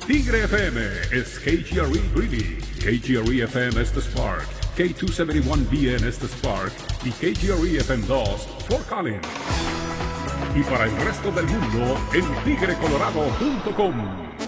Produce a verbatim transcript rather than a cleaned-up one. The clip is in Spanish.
Tigre F M es K G R E Greeley, K G R E F M es The Spark, K doscientos setenta y uno B N es The Spark y K G R E F M dos Fort Collins. Y para el resto del mundo en tigre colorado punto com.